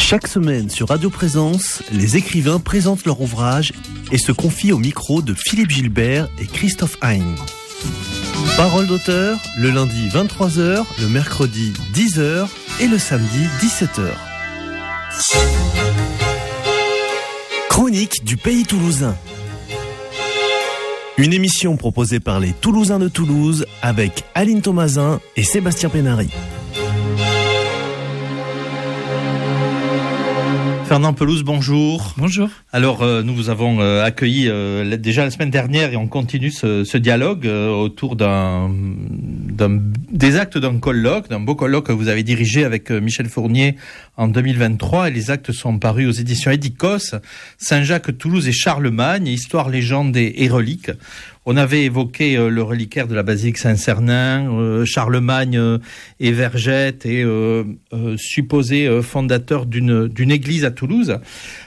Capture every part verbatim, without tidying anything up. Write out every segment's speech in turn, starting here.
Chaque semaine sur Radio Présence, les écrivains présentent leur ouvrage et se confient au micro de Philippe Gilbert et Christophe Hein. Parole d'auteur, le lundi vingt-trois heures, le mercredi dix heures et le samedi dix-sept heures. Chronique du pays toulousain. Une émission proposée par les Toulousains de Toulouse avec Aline Thomasin et Sébastien Pénary. Fernand Pelouse, bonjour. Bonjour. Alors, euh, nous vous avons euh, accueilli euh, déjà la semaine dernière et on continue ce, ce dialogue euh, autour d'un, d'un, des actes d'un colloque, d'un beau colloque que vous avez dirigé avec euh, Michel Fournier en deux mille vingt-trois. Et les actes sont parus aux éditions Edikos, Saint-Jacques, Toulouse et Charlemagne, Histoire, légende et, et reliques. On avait évoqué euh, le reliquaire de la basilique Saint-Cernin, euh, Charlemagne euh, et Vergette, et euh, euh, supposé euh, fondateur d'une, d'une église à Toulouse.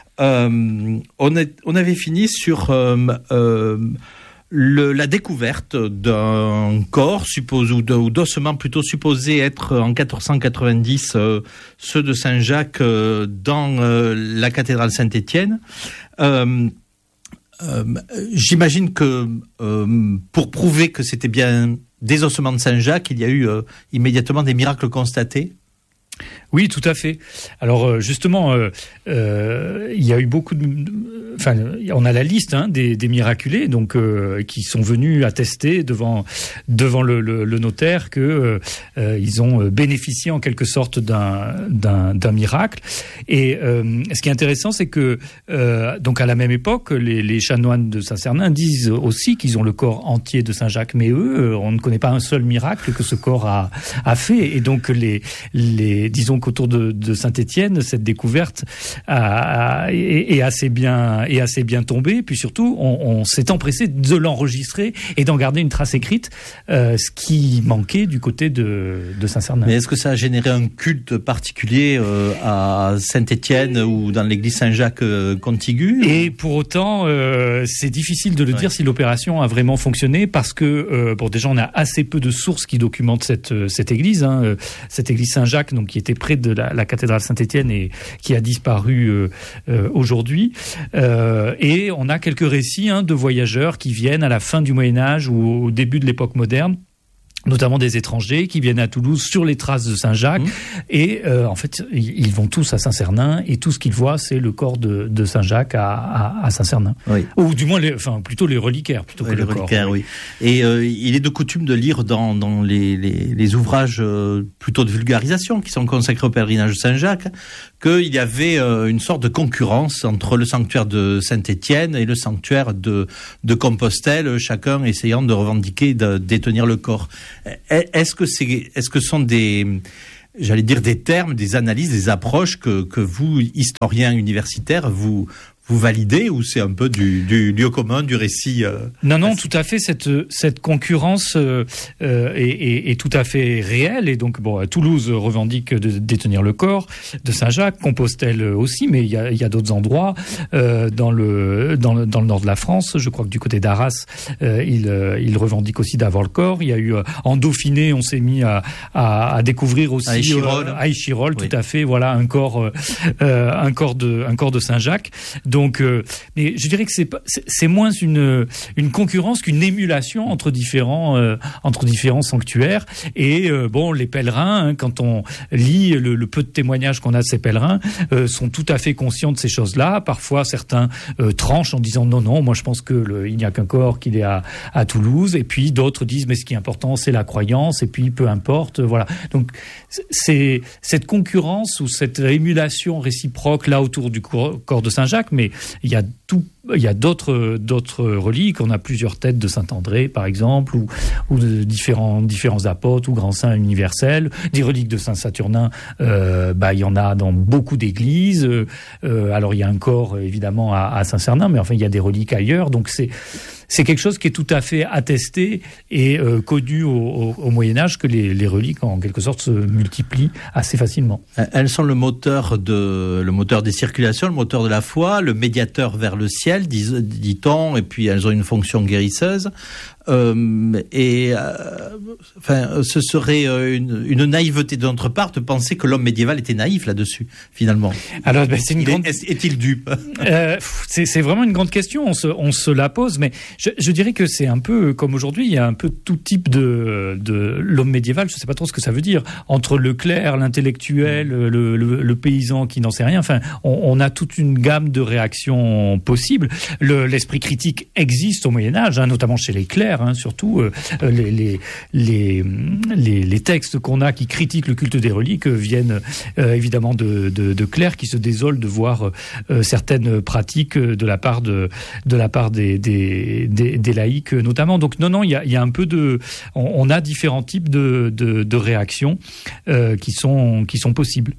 Euh, on, est, on avait fini sur euh, euh, le, la découverte d'un corps, suppose, ou, de, ou d'ossements plutôt supposés être en quatorze cent quatre-vingt-dix euh, ceux de Saint-Jacques euh, dans euh, la cathédrale Saint-Étienne. Euh, Euh, j'imagine que euh, pour prouver que c'était bien des ossements de Saint-Jacques, il y a eu euh, immédiatement des miracles constatés. Oui, tout à fait. Alors justement, euh, euh, il y a eu beaucoup de... Enfin, on a la liste hein, des, des miraculés, donc euh, qui sont venus attester devant devant le, le, le notaire que euh, ils ont bénéficié en quelque sorte d'un d'un, d'un miracle. Et euh, ce qui est intéressant, c'est que euh, donc à la même époque, les, les chanoines de Saint-Cernin disent aussi qu'ils ont le corps entier de Saint-Jacques, mais eux, on ne connaît pas un seul miracle que ce corps a a fait. Et donc les les disons qu'autour de, de Saint-Étienne, cette découverte a, a, est, est assez bien, est assez bien tombée. Puis surtout, on, on s'est empressé de l'enregistrer et d'en garder une trace écrite, euh, ce qui manquait du côté de, de Saint-Cernin. Mais est-ce que ça a généré un culte particulier euh, à Saint-Étienne ou dans l'église Saint-Jacques euh, contiguë? Et pour autant, euh, c'est difficile de le ouais. dire si l'opération a vraiment fonctionné, parce que euh, bon, déjà on a assez peu de sources qui documentent cette cette église, hein, cette église Saint-Jacques, donc qui était près de la, la cathédrale Saint-Étienne et qui a disparu euh, euh, aujourd'hui. Euh, et on a quelques récits hein, de voyageurs qui viennent à la fin du Moyen-Âge ou au début de l'époque moderne, notamment des étrangers qui viennent à Toulouse sur les traces de Saint-Jacques. Mmh. Et euh, en fait, ils vont tous à Saint-Cernin et tout ce qu'ils voient, c'est le corps de, de Saint-Jacques à, à, à Saint-Cernin. Oui. Ou du moins, les, enfin, plutôt les reliquaires plutôt oui, que les le reliquaires, corps. Oui. Et euh, il est de coutume de lire dans, dans les, les, les ouvrages euh, plutôt de vulgarisation qui sont consacrés au pèlerinage de Saint-Jacques qu'il y avait euh, une sorte de concurrence entre le sanctuaire de Saint-Étienne et le sanctuaire de, de Compostelle, chacun essayant de revendiquer, de détenir le corps. Est-ce que c'est, est-ce que ce sont des, j'allais dire des termes, des analyses, des approches que, que vous, historiens universitaires, vous, vous validez, ou c'est un peu du, du lieu commun, du récit euh, Non, non, tout à fait. Cette, cette concurrence euh, est, est, est tout à fait réelle. Et donc, bon, Toulouse revendique de détenir le corps de Saint-Jacques, Compostelle aussi, mais il y a, il y a d'autres endroits euh, dans le, dans le dans le nord de la France. Je crois que du côté d'Arras, euh, il, euh, il revendique aussi d'avoir le corps. Il y a eu euh, en Dauphiné, on s'est mis à, à, à découvrir aussi à Échirol, euh, à Échirol, oui. tout à fait. Voilà un corps, euh, un corps de, un corps de Saint-Jacques. Donc, Donc, euh, mais je dirais que c'est, c'est, c'est moins une, une concurrence qu'une émulation entre différents, euh, entre différents sanctuaires. Et euh, bon, les pèlerins, hein, quand on lit le, le peu de témoignages qu'on a de ces pèlerins, euh, sont tout à fait conscients de ces choses-là. Parfois, certains euh, tranchent en disant non, non, moi je pense que le, il n'y a qu'un corps, qu'il est à, à Toulouse. Et puis d'autres disent mais ce qui est important, c'est la croyance. Et puis peu importe, voilà. Donc c'est cette concurrence ou cette émulation réciproque là autour du corps de Saint-Jacques, mais il y a tout, il y a d'autres d'autres reliques. On a plusieurs têtes de Saint-André, par exemple, ou ou de différents différents apôtres ou grands saints universels. Des reliques de Saint-Saturnin, euh, bah il y en a dans beaucoup d'églises. Euh, alors il y a un corps évidemment à, à Saint-Cernin, mais enfin il y a des reliques ailleurs. Donc c'est c'est quelque chose qui est tout à fait attesté et euh, connu au, au, au Moyen-Âge, que les, les reliques, en quelque sorte, se multiplient assez facilement. Elles sont le moteur, de, le moteur des circulations, le moteur de la foi, le médiateur vers le ciel, dit, dit-on, et puis elles ont une fonction guérisseuse. Euh, et euh, enfin, ce serait une, une naïveté de notre part de penser que l'homme médiéval était naïf là-dessus, finalement. Alors, ben, c'est une il grande... est, est-il dupe euh, c'est, c'est vraiment une grande question. On se, on se la pose, mais je, je dirais que c'est un peu comme aujourd'hui. Il y a un peu tout type de, de l'homme médiéval. Je ne sais pas trop ce que ça veut dire. Entre le clerc, l'intellectuel, le, le, le paysan qui n'en sait rien. Enfin, on, on a toute une gamme de réactions possibles. Le, l'esprit critique existe au Moyen Âge, hein, notamment chez les clercs. Hein, surtout euh, les, les, les, les, les textes qu'on a qui critiquent le culte des reliques euh, viennent euh, évidemment de, de, de clercs qui se désolent de voir euh, certaines pratiques de la part de, de la part des, des, des, des laïcs notamment. Donc non, non, il y a, il y a un peu de... On, on a différents types de, de, de réactions euh, qui sont, qui sont possibles.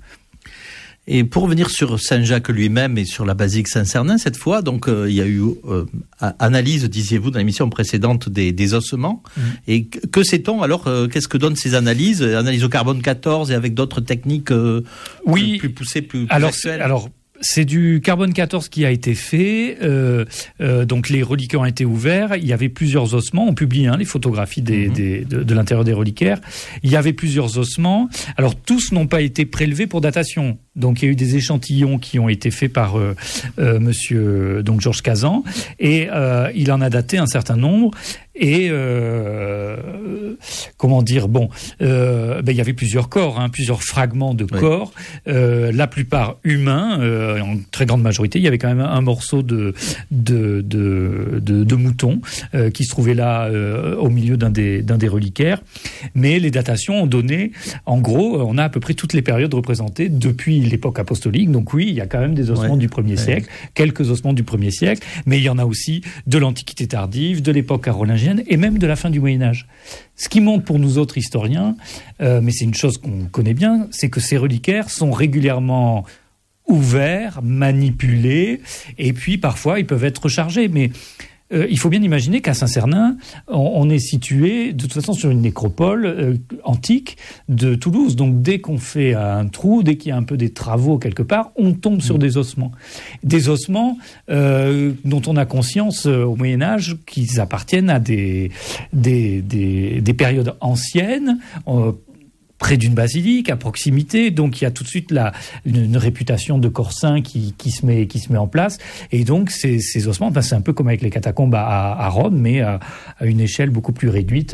Et pour revenir sur Saint-Jacques lui-même et sur la basilique Saint-Cernin, cette fois, donc euh, il y a eu euh, analyse, disiez-vous, dans l'émission précédente des, des ossements. Mmh. Et que, que sait-on alors euh, qu'est-ce que donnent ces analyses, analyses au carbone quatorze et avec d'autres techniques euh, oui. plus, plus poussées, plus, plus alors, actuelles. Alors, c'est du carbone quatorze qui a été fait, euh, euh, donc les reliquaires ont été ouverts, il y avait plusieurs ossements, on publie hein, les photographies des, mmh. des, de, de l'intérieur des reliquaires, il y avait plusieurs ossements, alors tous n'ont pas été prélevés pour datation, donc il y a eu des échantillons qui ont été faits par euh, euh, monsieur donc Georges Cazan, et euh, il en a daté un certain nombre, et euh, comment dire, bon, euh, ben, il y avait plusieurs corps, hein, plusieurs fragments de oui. corps, euh, la plupart humains, euh, en très grande majorité. Il y avait quand même un morceau de de de, de, de mouton euh, qui se trouvait là euh, au milieu d'un des d'un des reliquaires. Mais les datations ont donné, en gros, on a à peu près toutes les périodes représentées depuis l'époque apostolique. Donc oui, il y a quand même des ossements ouais. du premier ouais. siècle, quelques ossements du premier siècle, mais il y en a aussi de l'Antiquité tardive, de l'époque carolingienne et même de la fin du Moyen-Âge. Ce qui montre pour nous autres historiens, euh, mais c'est une chose qu'on connaît bien, c'est que ces reliquaires sont régulièrement ouverts, manipulés, et puis parfois ils peuvent être rechargés. Mais euh, il faut bien imaginer qu'à Saint-Cernin, on, on est situé de toute façon sur une nécropole euh, antique de Toulouse. Donc dès qu'on fait un trou, dès qu'il y a un peu des travaux quelque part, on tombe sur des ossements. Des ossements euh, dont on a conscience euh, au Moyen-Âge qu'ils appartiennent à des, des, des, des périodes anciennes, euh, près d'une basilique, à proximité, donc il y a tout de suite la, une, une réputation de corps saint qui, qui, se met, qui se met en place, et donc ces, ces ossements, ben c'est un peu comme avec les catacombes à, à Rome, mais à, à une échelle beaucoup plus réduite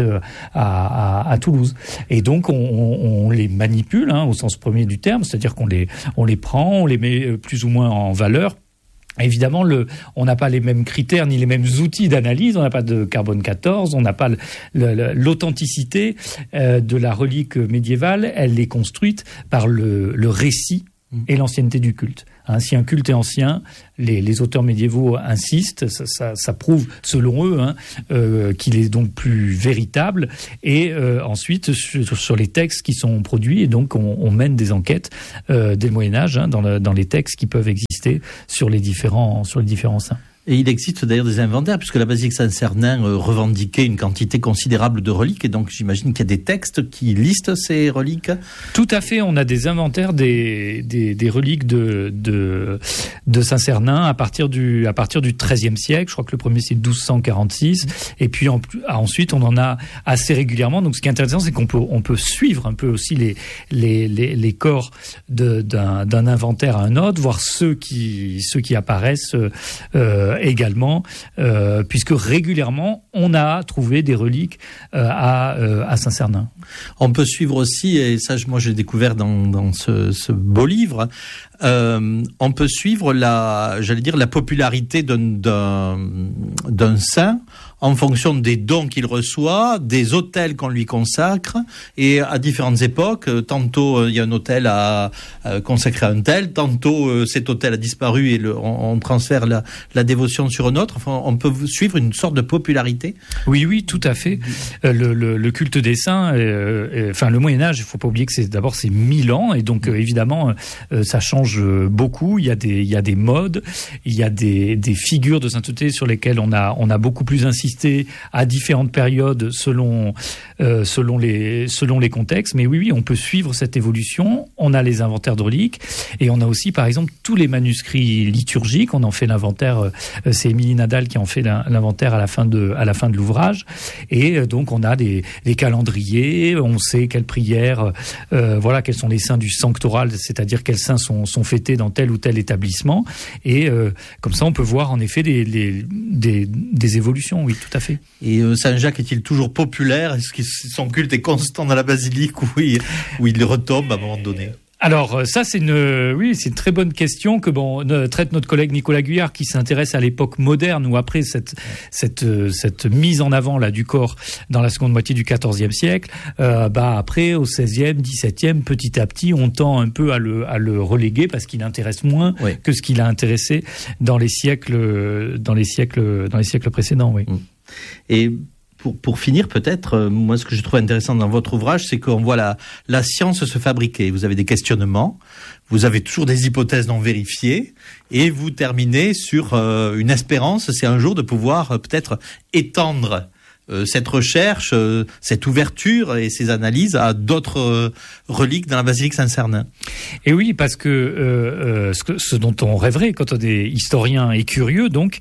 à, à, à Toulouse. Et donc on, on, on les manipule, hein, au sens premier du terme, c'est-à-dire qu'on les, on les prend, on les met plus ou moins en valeur. Évidemment, le, on n'a pas les mêmes critères ni les mêmes outils d'analyse. On n'a pas de carbone quatorze, on n'a pas le, le, l'authenticité euh, de la relique médiévale. Elle est construite par le, le récit et l'ancienneté du culte. Hein, si un culte est ancien, les, les auteurs médiévaux insistent, ça, ça, ça prouve, selon eux, hein, euh, qu'il est donc plus véritable. Et euh, ensuite, sur, sur les textes qui sont produits, et donc on, on mène des enquêtes euh, dès le Moyen-Âge, hein, dans, le, dans les textes qui peuvent exister sur les différents, sur les différents saints. Et il existe d'ailleurs des inventaires, puisque la basilique Saint-Cernin euh, revendiquait une quantité considérable de reliques, et donc j'imagine qu'il y a des textes qui listent ces reliques. Tout à fait, on a des inventaires des, des, des reliques de, de, de Saint-Cernin à partir du, à partir du treizième siècle. Je crois que le premier c'est douze cent quarante-six, et puis en, ensuite on en a assez régulièrement. Donc ce qui est intéressant, c'est qu'on peut, on peut suivre un peu aussi les, les, les, les corps de, d'un, d'un inventaire à un autre, voir ceux qui, ceux qui apparaissent euh, également, euh, puisque régulièrement on a trouvé des reliques euh, à, euh, à Saint-Cernin. On peut suivre aussi, et ça moi j'ai découvert dans, dans ce, ce beau livre, euh, on peut suivre la, j'allais dire, la popularité d'un, d'un, d'un saint en fonction des dons qu'il reçoit, des autels qu'on lui consacre, et à différentes époques. Tantôt euh, il y a un autel à, à consacré à un tel, tantôt euh, cet autel a disparu et le, on, on transfère la, la dévotion sur un autre. Enfin, on peut suivre une sorte de popularité. Oui, oui, tout à fait. Euh, le, le, le culte des saints, euh, euh, enfin le Moyen Âge, il faut pas oublier que c'est d'abord c'est mille ans, et donc euh, évidemment euh, ça change beaucoup. Il y a des, il y a des modes, il y a des, des figures de sainteté sur lesquelles on a, on a beaucoup plus insisté assister à différentes périodes selon euh, selon les selon les contextes. Mais oui, oui, on peut suivre cette évolution. On a les inventaires de reliques et on a aussi, par exemple, tous les manuscrits liturgiques. On en fait l'inventaire. Euh, c'est Émilie Nadal qui en fait l'inventaire à la fin de à la fin de l'ouvrage. Et euh, donc on a des, des calendriers. On sait quelles prières, euh, voilà, quels sont les saints du sanctoral, c'est-à-dire quels saints sont sont fêtés dans tel ou tel établissement. Et euh, comme ça, on peut voir en effet des, des, des, des évolutions, oui, tout à fait. Et euh, Saint-Jacques est-il toujours populaire? Est-ce que son culte est constant dans la basilique ou il, ou il retombe à un moment donné? Alors ça c'est une oui c'est une très bonne question que bon ne, traite notre collègue Nicolas Guyard qui s'intéresse à l'époque moderne où après cette cette cette mise en avant là du corps dans la seconde moitié du quatorzième siècle euh, bah après au seizième, dix-septième petit à petit on tend un peu à le à le reléguer parce qu'il intéresse moins oui. que ce qu'il a intéressé dans les siècles dans les siècles dans les siècles précédents oui. Et Pour, pour finir, peut-être, euh, moi, ce que je trouve intéressant dans votre ouvrage, c'est qu'on voit la, la science se fabriquer. Vous avez des questionnements, vous avez toujours des hypothèses non vérifiées, et vous terminez sur euh, une espérance, c'est un jour de pouvoir euh, peut-être étendre euh, cette recherche, euh, cette ouverture et ces analyses à d'autres euh, reliques dans la basilique Saint-Cernin. Et oui, parce que, euh, ce, que ce dont on rêverait quand on est historien et curieux, donc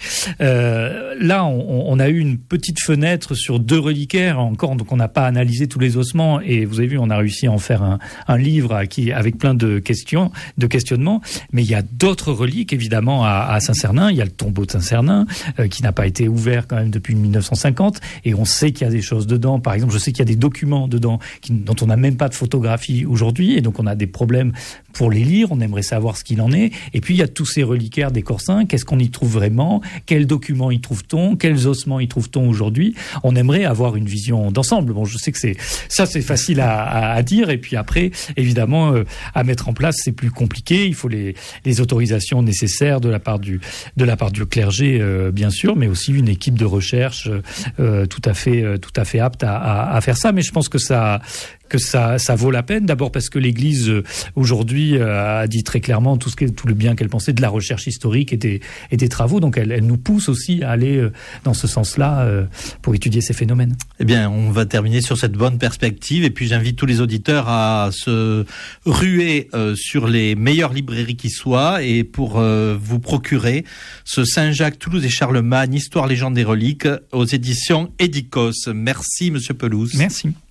euh, là, on, on a eu une petite fenêtre sur deux reliquaires encore, donc on n'a pas analysé tous les ossements. Et vous avez vu, on a réussi à en faire un, un livre à qui, avec plein de questions, de questionnements. Mais il y a d'autres reliques, évidemment, à, à Saint-Cernin. Il y a le tombeau de Saint-Cernin euh, qui n'a pas été ouvert quand même depuis mille neuf cent cinquante. Et on sait qu'il y a des choses dedans. Par exemple, je sais qu'il y a des documents dedans qui, dont on n'a même pas de photographie aujourd'hui. Et donc, on a des problèmes pour les lire. On aimerait savoir ce qu'il en est. Et puis, il y a tous ces reliquaires des Corsins. Qu'est-ce qu'on y trouve vraiment? Quels documents y trouve-t-on? Quels ossements y trouve-t-on aujourd'hui? On aimerait avoir une vision d'ensemble. Bon, je sais que c'est ça, c'est facile à, à, à dire. Et puis après, évidemment, euh, à mettre en place, c'est plus compliqué. Il faut les, les autorisations nécessaires de la part du, de la part du clergé, euh, bien sûr, mais aussi une équipe de recherche euh, tout à fait, euh, tout à fait apte à, à, à faire ça. Mais je pense que ça, que ça, ça vaut la peine. D'abord parce que l'Église euh, aujourd'hui euh, a dit très clairement tout ce que, tout le bien qu'elle pensait de la recherche historique et des, et des travaux. Donc elle, elle nous pousse aussi à aller euh, dans ce sens-là euh, pour étudier ces phénomènes. Eh bien, on va terminer sur cette bonne perspective. Et puis j'invite tous les auditeurs à se ruer euh, sur les meilleures librairies qui soient et pour euh, vous procurer ce Saint-Jacques, Toulouse et Charlemagne, Histoire, légende et reliques aux éditions Edikos. Merci, Monsieur Pelouse. Merci.